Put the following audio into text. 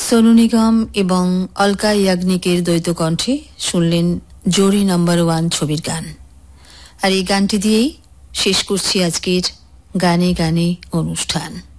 সোনু নিগম এবং অলকা ইয়াগনিকের দ্বৈত কণ্ঠে শুনলেন জোড়ি নাম্বার 1 ছবির গান। আর এই গানটি দিয়েই শেষ করছি আজকের গানে গানে অনুষ্ঠান।